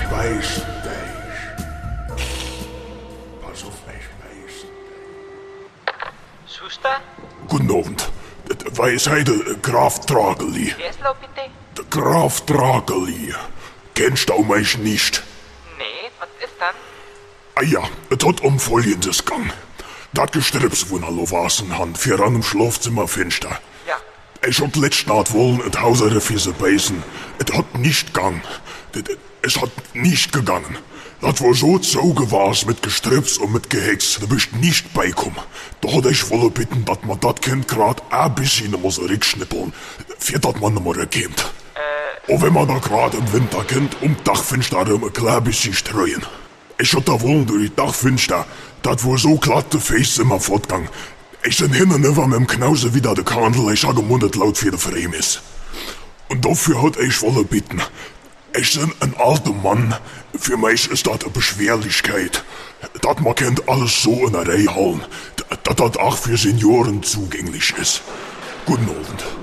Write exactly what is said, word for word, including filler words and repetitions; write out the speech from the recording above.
beißen dich. Pass auf mich, beißen dich. Schuster? Guten Abend. Weiß heute Graf Drageli. Wer ist da bitte? Der Graf Drageli. Kennst du mich nicht? Nee, was ist dann? Ah ja, es hat um Folgendes gegangen. Das Gestrips, wo noch wasen han, für an im Schlafzimmer Fenster. Ja. Ich hab letzte Nacht wollen et Hauser der Fiese beißen. Es hat nicht gegangen. Es hat nicht gegangen. Das war so zoge war's mit Gestrips und mit Gehex. Da bist nicht beikommen. Da hat ich wolle bitten, dass man das Kind grad ein bisschen muss rückschnippeln, für das man nicht mehr erkennt. Äh. Und wenn man da grad im Winter kennt, um Dachfenster ein klein bisschen streuen. Ich hab da wollen durch die Dachfenster, das war so glatte Face immer fortgang. Ich bin hin und über mit dem Knause wieder der Kandel, ich habe gemundet laut für der Frame ist. Und dafür hat ich wolle bitten. Ich bin ein alter Mann. Für mich ist das eine Beschwerlichkeit. Das man kennt alles so in der Reihe halten. Dass das auch für Senioren zugänglich ist. Guten Abend.